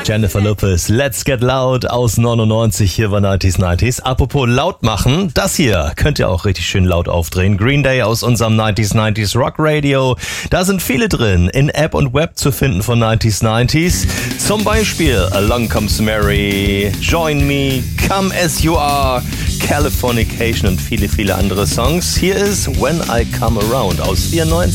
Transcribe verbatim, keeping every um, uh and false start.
Jennifer Lopez, Let's Get Loud aus neunundneunzig, hier war neunziger neunzig. Apropos laut machen, das hier könnt ihr auch richtig schön laut aufdrehen. Green Day aus unserem neunziger neunzig Rock Radio. Da sind viele drin, in App und Web zu finden von neunziger neunzig. Zum Beispiel Along Comes Mary, Join Me, Come As You Are, Californication und viele, viele andere Songs. Hier ist When I Come Around aus vierundneunzig.